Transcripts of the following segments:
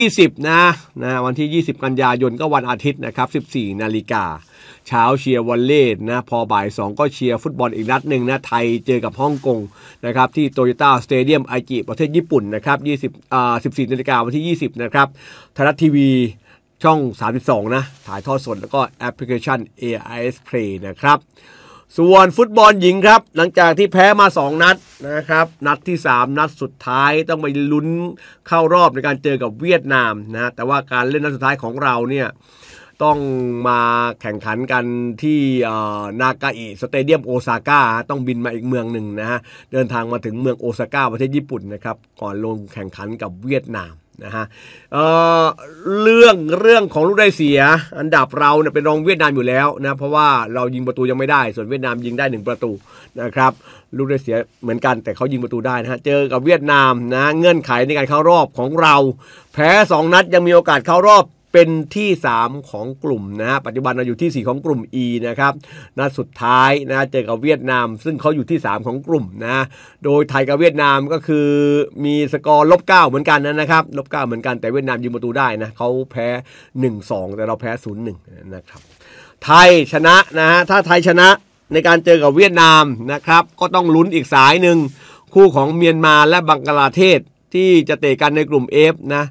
20นะวันที่20กันยายนก็วันอาทิตย์นะครับ 14 นาฬิกาเช้าเชียร์วอลเลย์นะพอบ่าย2ก็เชียร์ฟุตบอลอีกนัดหนึ่งนะไทยเจอกับฮ่องกงนะครับที่โตโยต้าสเตเดียมไอจิประเทศญี่ปุ่นนะครับ14 นาฬิกาวันที่20นะครับไทยรัฐทีวีช่อง32นะถ่ายทอดสดแล้วก็แอปพลิเคชัน AIS Play นะครับส่วนฟุตบอลหญิงครับหลังจากที่แพ้มา2นัดนะครับนัดที่3นัดสุดท้ายต้องไปลุ้นเข้ารอบในการเจอกับเวียดนามนะแต่ว่าการเล่นนัดสุดท้ายของเราเนี่ยต้องมาแข่งขันกันที่นากาอิสเตเดียมโอซาก้าต้องบินมาอีกเมืองหนึ่งนะฮะเดินทางมาถึงเมืองโอซาก้าประเทศญี่ปุ่นนะครับก่อนลงแข่งขันกับเวียดนามนะฮะเรื่องของลูกได้เสียอันดับเราเนี่ยเป็นรองเวียดนามอยู่แล้วนะเพราะว่าเรายิงประตูยังไม่ได้ส่วนเวียดนามยิงได้1ประตูนะครับลูกได้เสียเหมือนกันแต่เขายิงประตูได้นะฮะเจอกับเวียดนามนะเงื่อนไขในการเข้ารอบของเราแพ้2นัดยังมีโอกาสเข้ารอบเป็นที่3ของกลุ่มนะปัจจุบันเราอยู่ที่4ของกลุ่ม E นะครับนัดสุดท้ายนะเจอกับเวียดนามซึ่งเขาอยู่ที่3ของกลุ่มนะโดยไทยกับเวียดนามก็คือมีสกอร์-9เหมือนกันนะครับ-9เหมือนกันแต่เวียดนามยิงประตูได้นะเขาแพ้ 1-2 แต่เราแพ้ 0-1 นะครับไทยชนะนะฮะถ้าไทยชนะในการเจอกับเวียดนามนะครับก็ต้องลุ้นอีกสายหนึ่งคู่ของเมียนมาและบังกลาเทศที่จะเตะกันในกลุ่ม F นะ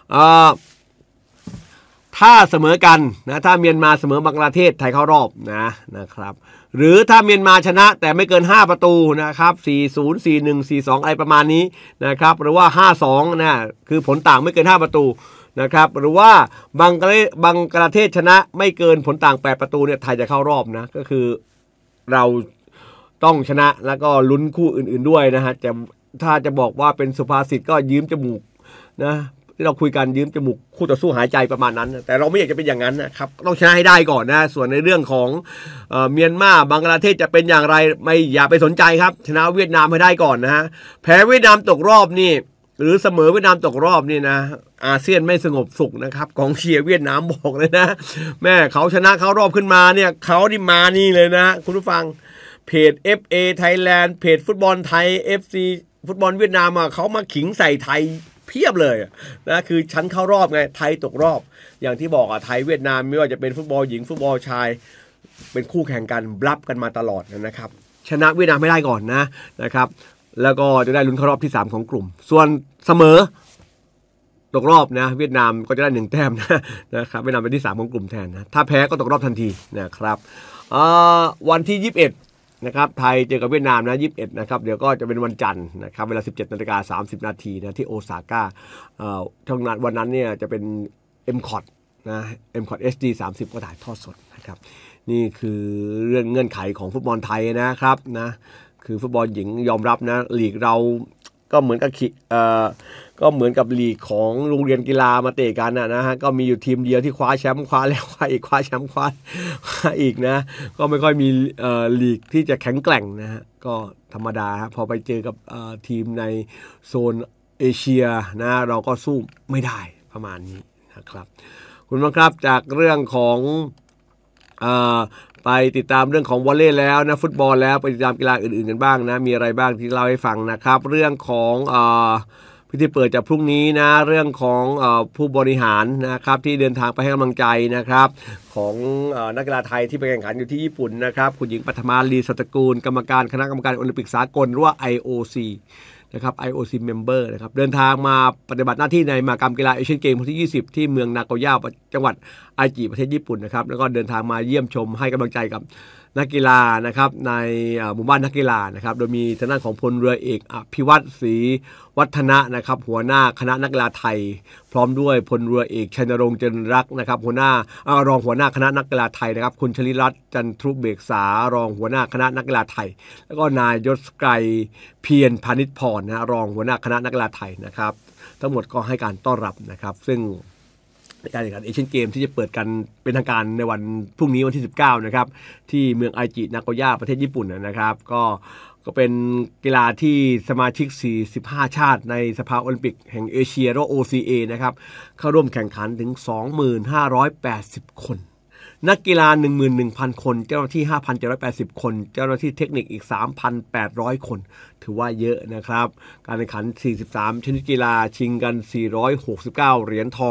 ถ้าเสมอกันนะถ้าเมียนมาเสมอบังกลาเทศไทยเข้ารอบนะครับหรือถ้าเมียนมาชนะแต่ไม่เกิน5ประตูนะครับ4-0 4-1 4-2อะไรประมาณนี้นะครับหรือว่า 5-2 นะคือผลต่างไม่เกิน5ประตูนะครับหรือว่าบังกลาเทศชนะไม่เกินผลต่าง8ประตูเนี่ยไทยจะเข้ารอบนะก็คือเราต้องชนะแล้วก็ลุ้นคู่อื่นๆด้วยนะฮะถ้าจะบอกว่าเป็นสุภาษิตก็ยืมจมูกนะที่เราคุยกันยืมจมูกคู่ต่อสู้หายใจประมาณนั้นแต่เราไม่อยากจะเป็นอย่างนั้นนะครับต้องชนะให้ได้ก่อนนะส่วนในเรื่องของเมียนมาบังกลาเทศจะเป็นอย่างไรไม่อย่าไปสนใจครับชนะเวียดนามให้ได้ก่อนนะฮะแพ้เวียดนามตกรอบนี่หรือเสมอเวียดนามตกรอบนี่นะอาเซียนไม่สงบสุขนะครับกองเชียร์เวียดนามบอกเลยนะแม่เขาชนะเข้ารอบขึ้นมาเนี่ยเขานี่มานี่เลยนะคุณผู้ฟังเพจ FA Thailand เพจฟุตบอลไทย FC ฟุตบอลเวียดนามเขามาขิงใส่ไทยเพียบเลยนะคือชั้นเข้ารอบไงไทยตกรอบอย่างที่บอกไทยเวียดนามไม่ว่าจะเป็นฟุตบอลหญิงฟุตบอลชายเป็นคู่แข่งกันบลับกันมาตลอดนะครับชนะเวียดนามไม่ได้ก่อนนะครับแล้วก็จะได้ลุ้นเข้ารอบที่3ของกลุ่มส่วนเสมอตกรอบนะเวียดนามก็จะได้1แต้มนะครับเวียดนามเป็นที่3ของกลุ่มแทนนะถ้าแพ้ก็ตกรอบทันทีนะครับวันที่21นะครับไทยเจอกับเวียดนามนะ21นะครับเดี๋ยวก็จะเป็นวันจันทร์นะครับเวลา 17:30 นาทีนะที่โอซาก้าช่วงนั้นวันนั้นเนี่ยจะเป็น MCOT นะ MCOT HD 30ก็ถ่ายทอดสดนะครับนี่คือเรื่องเงื่อนไขของฟุตบอลไทยนะครับนะคือฟุตบอลหญิงยอมรับนะลีกเราก็เหมือนกับลีกของโรงเรียนกีฬามาเตะกันนะฮะก็มีอยู่ทีมเดียวที่คว้าแชมป์คว้าแล้วคว้าอีกคว้าแชมป์คว้าอีกนะก็ไม่ค่อยมีลีกที่จะแข็งแกร่งนะฮะก็ธรรมดาพอไปเจอกับทีมในโซนเอเชียนะเราก็สู้ไม่ได้ประมาณนี้นะครับคุณผู้ชมครับจากเรื่องของไปติดตามเรื่องของวอลเลย์แล้วนะฟุตบอลแล้วไปติดตามกีฬาอื่นๆกันบ้างนะมีอะไรบ้างที่เล่าให้ฟังนะครับเรื่องของพิธีเปิดจากพรุ่งนี้นะเรื่องของผู้บริหารนะครับที่เดินทางไปให้กำลังใจนะครับของนักกีฬาไทยที่ไปแข่งขันอยู่ที่ญี่ปุ่นนะครับคุณหญิงปัทมาลีสัตกูลกรรมการคณะกรรมการโอลิมปิกสากลหรือว่า IOC นะครับ IOC member นะครับเดินทางมาปฏิบัติหน้าที่ในมหกรรมกีฬาเอเชียนเกมส์ที่20ที่เมืองนาโกย่าจังหวัดไอจิประเทศญี่ปุ่นนะครับแล้วก็เดินทางมาเยี่ยมชมให้กำลังใจกับนักกีฬานะครับในหมู่บ้านนักกีฬานะครับโดยมีทางด้านของพลเรือเอกอภิวัตรศรีวัฒนะนะครับหัวหน้าคณะนักกีฬาไทยพร้อมด้วยพลเรือเอกชัยนรงค์เจริญรักนะครับรองหัวหน้าคณะนักกีฬาไทยนะครับคุณชลิรัตน์จันทรุเบกษารองหัวหน้าคณะนักกีฬาไทยแล้วก็นายยศไกรเพียรพานิชพรนะรองหัวหน้าคณะนักกีฬาไทยนะครับทั้งหมดก็ให้การต้อนรับนะครับซึ่งการแข่งขันเอเชียนเกมที่จะเปิดกันเป็นทางการในวันพรุ่งนี้วันที่19นะครับที่เมืองไอจินาโกย่าประเทศญี่ปุ่นนะครับก็เป็นกีฬาที่สมาชิก45ชาติในสภาโอลิมปิกแห่งเอเชียหรือ OCA นะครับเข้าร่วมแข่งขันถึง 2580 คนนักกีฬา 11,000 คนเจ้าหน้าที่ 5,780 คนเจ้าหน้าที่เทคนิคอีก 3,800 คนถือว่าเยอะนะครับการแข่งขัน43ชนิดกีฬาชิงกัน469เหรียญทอง